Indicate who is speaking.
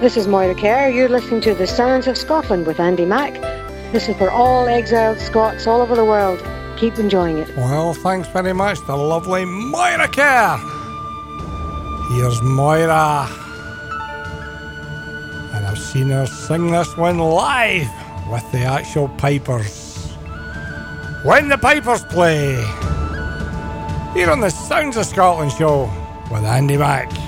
Speaker 1: This is Moira Kerr. You're listening to The Sounds of Scotland with Andy Mack. This is for all exiled Scots all over the world. Keep enjoying it.
Speaker 2: Well, thanks very much to lovely Moira Kerr. Here's Moira. And I've seen her sing this one live with the actual pipers. When the Pipers Play. Here on the Sounds of Scotland show with Andy Mack.